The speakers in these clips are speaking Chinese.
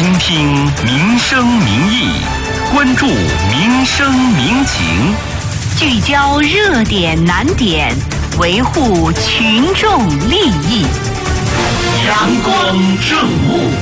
倾听民生民意，关注民生民情， 聚焦热点难点，维护群众利益。 阳光正午。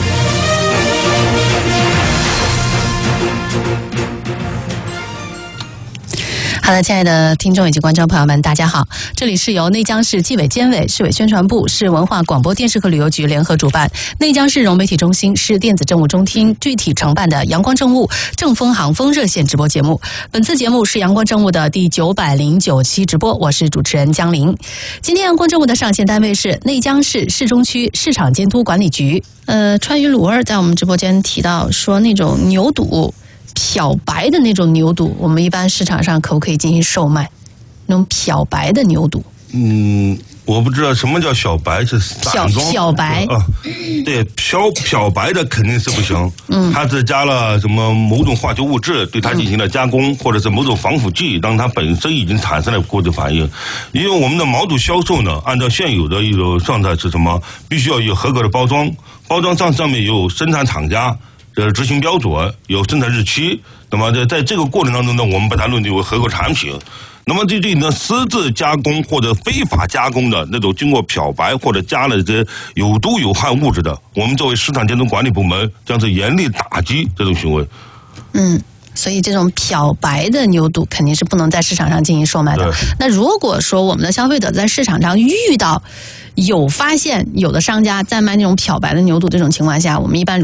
好的，亲爱的听众以及观众朋友们，大家好！这里是由内江市纪委监委、市委宣传部、市文化广播电视和旅游局联合主办，内江市融媒体中心、市电子政务中心具体承办的阳光政务正风航风热线直播节目。本次节目是阳光政务的第909期直播，我是主持人江玲。今天阳光政务的上线单位是内江市市中区市场监督管理局。川渝鲁味在我们直播间提到说，那种牛肚。漂白的那种牛肚，我们一般市场上可不可以进行售卖？那种漂白的牛肚， 我不知道什么叫小白，是漂白啊？对，漂白的肯定是不行。它是加了什么某种化学物质，对它进行了加工，或者是某种防腐剂，让它本身已经产生了过度反应。因为我们的毛肚销售呢，按照现有的一种状态是什么？必须要有合格的包装，包装上面有生产厂家。执行标准，有生产日期，那么在这个过程当中呢，我们把它论定为合格产品。那么这呢，私自加工或者非法加工的那种经过漂白或者加了这些有毒有害物质的，我们作为市场监督管理部门将是严厉打击这种行为。 所以这种漂白的牛肚肯定是不能在市场上进行售卖的。那如果说我们的消费者在市场上遇到发现有的商家在卖那种漂白的牛肚这种情况下，我们一般